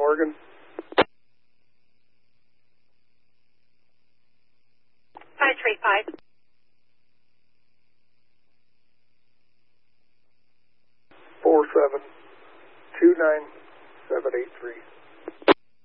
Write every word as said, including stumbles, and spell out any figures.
Oregon. five three five. Four seven two nine seven eight three.